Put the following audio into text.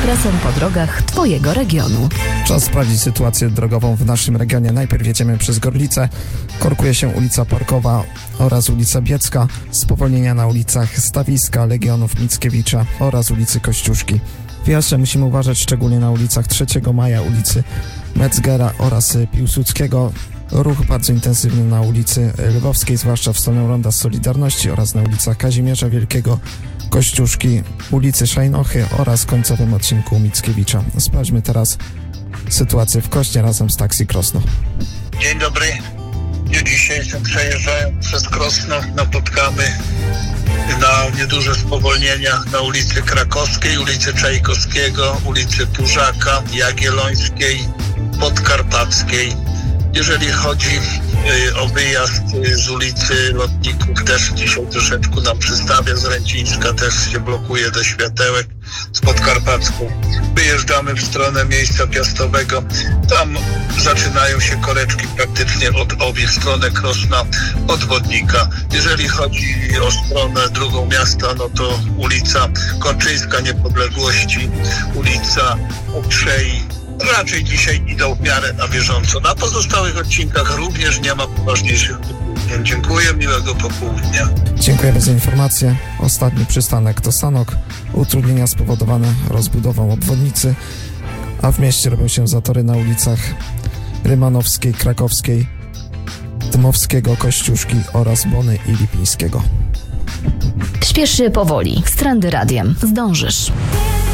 ekspresem po drogach Twojego regionu. Czas sprawdzić sytuację drogową w naszym regionie. Najpierw jedziemy przez Gorlice. Korkuje się ulica Parkowa oraz ulica Biecka. Spowolnienia na ulicach Stawiska, Legionów Mickiewicza oraz ulicy Kościuszki. W Jastrzębiu musimy uważać szczególnie na ulicach 3 Maja, ulicy Metzgera oraz Piłsudskiego. Ruch bardzo intensywny na ulicy Lwowskiej, zwłaszcza w stronę Ronda Solidarności oraz na ulicach Kazimierza Wielkiego, Kościuszki, ulicy Szajnochy oraz końcowym odcinku Mickiewicza. Sprawdźmy teraz sytuację w Krośnie razem z Taxi Krosno. Dzień dobry. W dniu dzisiejszym przejeżdżając przez Krosno napotkamy na nieduże spowolnienia na ulicy Krakowskiej, ulicy Czajkowskiego, ulicy Pużaka, Jagiellońskiej, Podkarpackiej. Jeżeli chodzi o wyjazd z ulicy Lotników, też dzisiaj troszeczkę nam przystawia, z Ręcińska też się blokuje do Światełek, z Podkarpacką. Wyjeżdżamy w stronę miejsca Piastowego, tam zaczynają się koreczki praktycznie od obie stronę Krosna, od Wodnika. Jeżeli chodzi o stronę drugą miasta, no to ulica Korczyńska Niepodległości, ulica Uprzej, raczej dzisiaj idą w miarę na bieżąco. Na pozostałych odcinkach również nie ma poważniejszych utrudnień. Dziękuję, miłego popołudnia. Dziękujemy za informację. Ostatni przystanek to Sanok. Utrudnienia spowodowane rozbudową obwodnicy, a w mieście robią się zatory na ulicach Rymanowskiej, Krakowskiej, Dmowskiego, Kościuszki oraz Bony i Lipińskiego. Śpiesz się powoli. Z Trendy Radiem. Zdążysz.